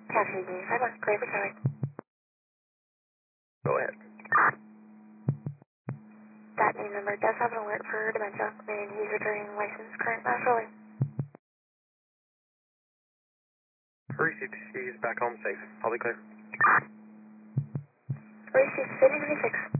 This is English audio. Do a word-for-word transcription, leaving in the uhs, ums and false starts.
Cafe D five one, clear for towing. Go ahead. That name number does have an alert for dementia, and he's returning license current mass rolling. Received. He's back home safe. I'll be clear. Received, city twenty-six.